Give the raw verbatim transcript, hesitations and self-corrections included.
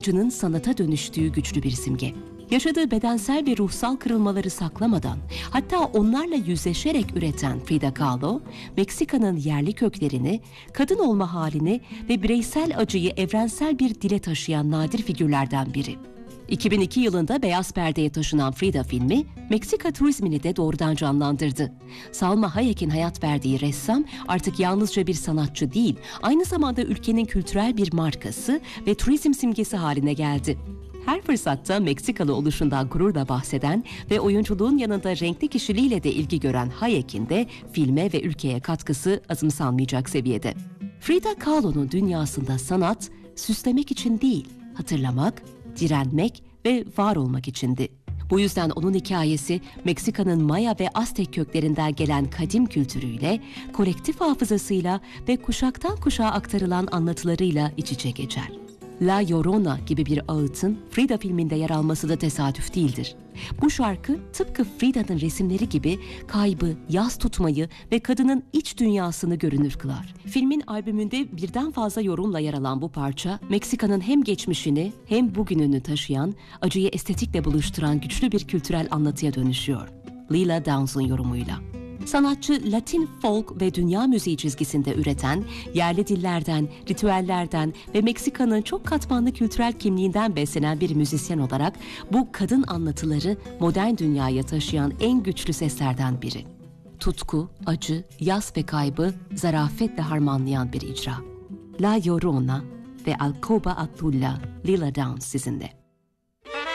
acının sanata dönüştüğü güçlü bir simge. Yaşadığı bedensel ve ruhsal kırılmaları saklamadan, hatta onlarla yüzleşerek üreten Frida Kahlo, Meksika'nın yerli köklerini, kadın olma halini ve bireysel acıyı evrensel bir dile taşıyan nadir figürlerden biri. iki bin iki yılında beyaz perdeye taşınan Frida filmi, Meksika turizmini de doğrudan canlandırdı. Salma Hayek'in hayat verdiği ressam artık yalnızca bir sanatçı değil, aynı zamanda ülkenin kültürel bir markası ve turizm simgesi haline geldi. Her fırsatta Meksikalı oluşundan gururla bahseden ve oyunculuğun yanında renkli kişiliğiyle de ilgi gören Hayek'in de filme ve ülkeye katkısı azımsanmayacak seviyede. Frida Kahlo'nun dünyasında sanat, süslemek için değil, hatırlamak, direnmek ve var olmak içindi. Bu yüzden onun hikayesi Meksika'nın Maya ve Aztek köklerinden gelen kadim kültürüyle, kolektif hafızasıyla ve kuşaktan kuşağa aktarılan anlatılarıyla iç içe geçer. La Llorona gibi bir ağıtın Frida filminde yer alması da tesadüf değildir. Bu şarkı tıpkı Frida'nın resimleri gibi kaybı, yas tutmayı ve kadının iç dünyasını görünür kılar. Filmin albümünde birden fazla yorumla yer alan bu parça, Meksika'nın hem geçmişini hem bugününü taşıyan, acıyı estetikle buluşturan güçlü bir kültürel anlatıya dönüşüyor. Lila Downs'un yorumuyla. Sanatçı Latin folk ve dünya müziği çizgisinde üreten, yerli dillerden, ritüellerden ve Meksika'nın çok katmanlı kültürel kimliğinden beslenen bir müzisyen olarak bu kadın anlatıları modern dünyaya taşıyan en güçlü seslerden biri. Tutku, acı, yas ve kaybı zarafetle harmanlayan bir icra. La Llorona ve Alcoba Azul'la Lila Downs sizinle.